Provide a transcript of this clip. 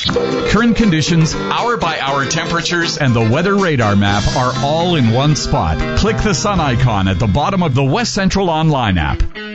Current conditions, hour-by-hour temperatures, and the weather radar map are all in one spot. Click the sun icon at the bottom of the West Central Online app.